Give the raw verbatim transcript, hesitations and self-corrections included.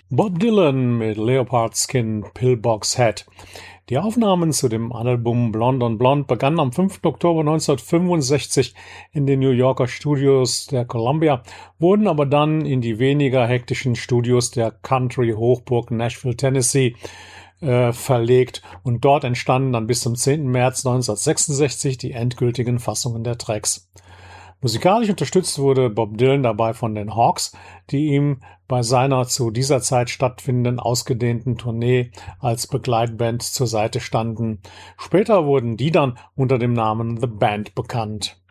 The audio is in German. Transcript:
Bob Dylan mit Leopard Skin Pillbox Head. Die Aufnahmen zu dem Album Blonde on Blonde begannen am fünften Oktober neunzehnhundertfünfundsechzig in den New Yorker Studios der Columbia, wurden aber dann in die weniger hektischen Studios der Country-Hochburg Nashville, Tennessee äh, verlegt und dort entstanden dann bis zum zehnten März neunzehnhundertsechsundsechzig die endgültigen Fassungen der Tracks. Musikalisch unterstützt wurde Bob Dylan dabei von den Hawks, die ihm bei seiner zu dieser Zeit stattfindenden ausgedehnten Tournee als Begleitband zur Seite standen. Später wurden die dann unter dem Namen The Band bekannt.